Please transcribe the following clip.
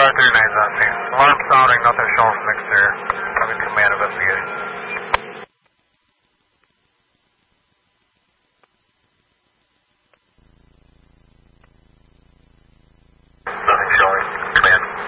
539's on scene. Alarm sounding, nothing showing from exterior. Coming to command, investigate.